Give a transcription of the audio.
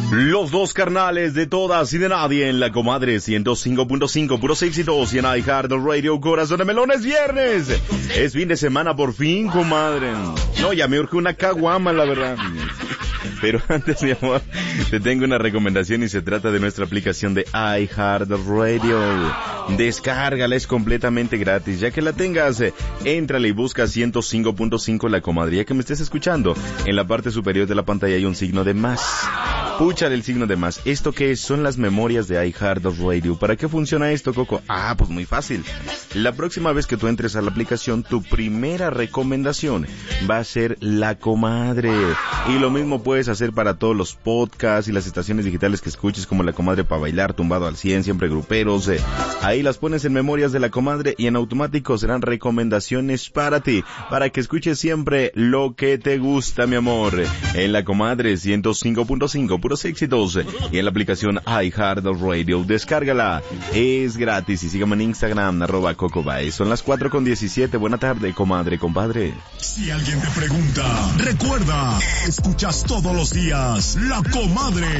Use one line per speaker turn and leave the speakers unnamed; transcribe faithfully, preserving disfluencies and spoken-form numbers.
Los dos carnales de todas y de nadie en la comadre ciento cinco punto cinco, puros éxitos, y en iHeartRadio, corazón de melones, viernes. Es fin de semana por fin, comadre. No, ya me urge una caguama, la verdad. Pero antes, mi amor, te tengo una recomendación y se trata de nuestra aplicación de iHeartRadio. Descárgala, es completamente gratis. Ya que la tengas, eh, éntrale y busca ciento cinco punto cinco La Comadre. Ya que me estés escuchando, en la parte superior de la pantalla hay un signo de más. Púchale el signo de más. ¿Esto qué es? Son las memorias de iHeartRadio. ¿Para qué funciona esto, Coco? Ah, pues muy fácil. La próxima vez que tú entres a la aplicación, tu primera recomendación va a ser La Comadre. Y lo mismo puedes hacer para todos los podcasts y las estaciones digitales que escuches, como La Comadre para bailar, tumbado al cien, siempre gruperos. Eh. Ahí las pones en memorias de La Comadre y en automático serán recomendaciones para ti, para que escuches siempre lo que te gusta, mi amor. En La Comadre ciento cinco punto cinco, puros éxitos, y en la aplicación iHeartRadio. Descárgala, es gratis, y sígame en Instagram, arroba Cocobay. Son las cuatro con diecisiete. Buena tarde, comadre, compadre.
Si alguien te pregunta, recuerda, escuchas todos los días La Comadre.